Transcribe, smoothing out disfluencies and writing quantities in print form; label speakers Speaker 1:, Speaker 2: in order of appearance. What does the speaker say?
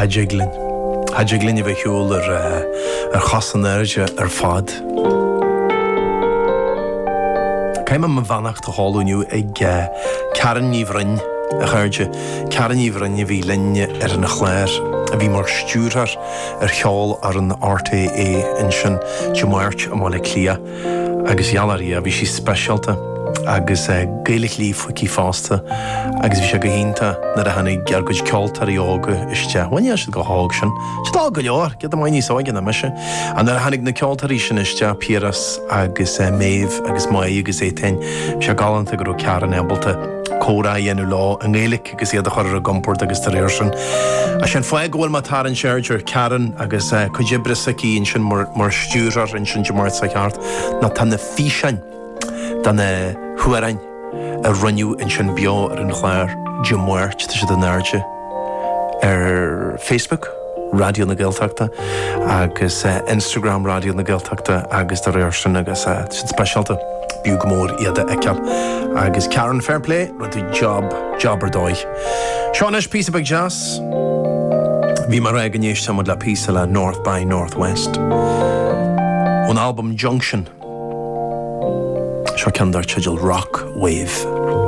Speaker 1: Hadjiglin. Hadjiglin I bheith hiúil chasan airde fad. Caim am bhannacht a hallúniu ag Caran Níomhrainn a chuirde. Caran Níomhrainn a bhí linne na chléir a bhí mar stúrar cheáil ar an RTA in sin Jumáirt a mála clia agus Jallarí a bhí sí speisialta agus Gaelic líf cí fásta agus bhí sé go hínta na a hanig geargóid ceoltar í ága iste. Bhaine se go hág sin. Se dá go leor, ge am maí sáige na meise. An ar hanig na ceoltarí sin iste Píras agus Méh agus Mai agus étain se galanta go cearan ebalta córa dhéanú lá an Gaelic agus iad a chuir a gomport agus tar éir sin. A sin foiag gohfuil má tar an séirdir Caran agus chuidibre sa cín sin mar stúrar in sin Jumáirt sa cheart na tanna físein dan huarain a runniu in sin bio ar an chléir Jumáirt tá sé den airde ar Facebook Radio na Gaeltachta agus Instagram Radio na Gaeltachta agus dar éir sin agus sin speisialta bíú go mór iad a ceap agus Caran Fairplay rud job ar dóid. Seán is písa bag jazz bhí mar ag gníos samad le písa le North by Northwest an album Junction seo ceann dar titil Rock Wave.